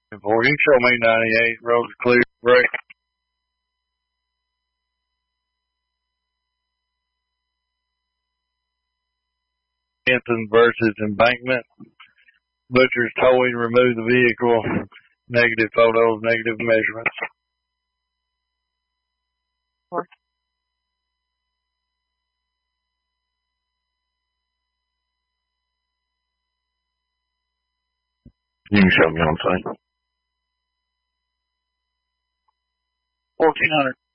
Before you show me 98, road clear, break. Anthony versus Embankment. Butcher's towing, remove the vehicle. Negative photos, negative measurements. You can show me on site. 1400.